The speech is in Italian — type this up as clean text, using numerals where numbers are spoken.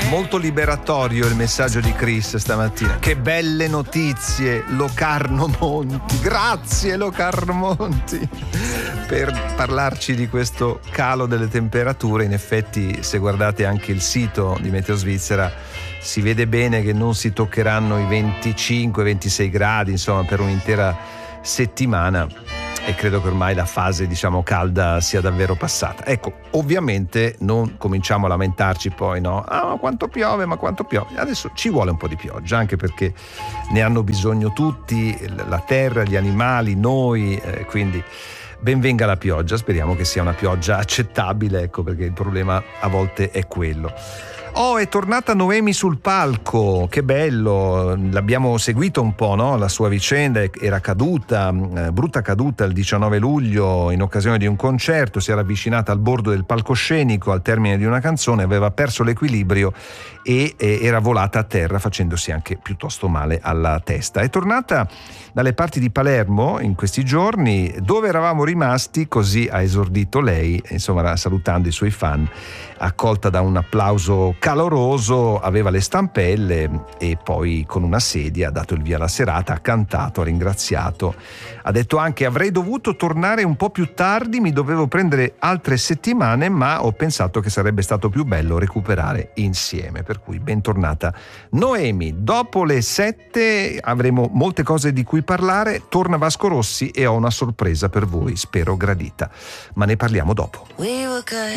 Molto liberatorio il messaggio di Chris stamattina. Che belle notizie, Locarno Monti. Grazie Locarno Monti per parlarci di questo calo delle temperature. In effetti, se guardate anche il sito di Meteo Svizzera, si vede bene che non si toccheranno i 25-26 gradi, insomma, per un'intera settimana. E credo che ormai la fase, diciamo, calda sia davvero passata. Ecco, ovviamente non cominciamo a lamentarci poi, no? Ah, ma quanto piove, ma quanto piove. Adesso ci vuole un po' di pioggia, anche perché ne hanno bisogno tutti, la terra, gli animali, noi, quindi ben venga la pioggia. Speriamo che sia una pioggia accettabile, ecco, perché il problema a volte è quello. Oh, è tornata Noemi sul palco, che bello, l'abbiamo seguito un po', no? La sua vicenda era caduta, brutta caduta il 19 luglio in occasione di un concerto, si era avvicinata al bordo del palcoscenico al termine di una canzone, aveva perso l'equilibrio e era volata a terra facendosi anche piuttosto male alla testa. È tornata dalle parti di Palermo in questi giorni, dove eravamo rimasti, così ha esordito lei, insomma salutando i suoi fan, accolta da un applauso caloroso, aveva le stampelle e poi con una sedia ha dato il via alla serata, ha cantato, ha ringraziato, ha detto anche: avrei dovuto tornare un po' più tardi, mi dovevo prendere altre settimane, ma ho pensato che sarebbe stato più bello recuperare insieme, per cui bentornata Noemi. Dopo le 7 avremo molte cose di cui parlare, torna Vasco Rossi e ho una sorpresa per voi, spero gradita, ma ne parliamo dopo.